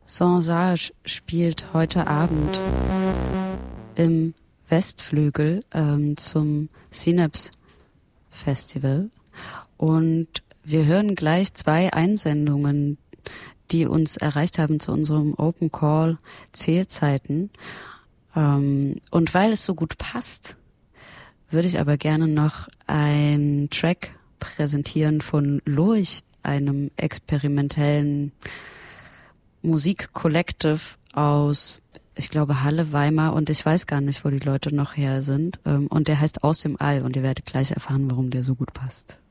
Sansage spielt heute Abend im Westflügel zum Synapse Festival und wir hören gleich 2 Einsendungen, die uns erreicht haben zu unserem Open Call Zählzeiten. Und weil es so gut passt, würde ich aber gerne noch einen Track präsentieren von Lurch, einem experimentellen Musikcollective aus, ich glaube, Halle, Weimar und ich weiß gar nicht, wo die Leute noch her sind. Und der heißt Aus dem All und ihr werdet gleich erfahren, warum der so gut passt.